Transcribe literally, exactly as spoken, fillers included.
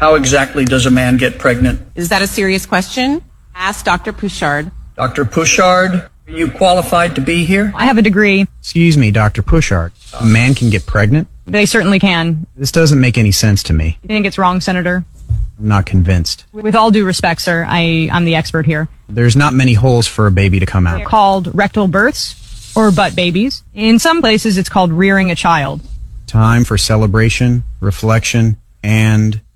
How exactly does a man get pregnant? Is that a serious question? Ask Doctor Pouchard. Doctor Pouchard, are you qualified to be here? I have a degree. Excuse me, Doctor Pouchard. A man can get pregnant? They certainly can. This doesn't make any sense to me. You think it's wrong, Senator? I'm not convinced. With all due respect, sir, I, I'm the expert here. There's not many holes for a baby to come They're out. called rectal births or butt babies. In some places, it's called rearing a child. Time for celebration, reflection, and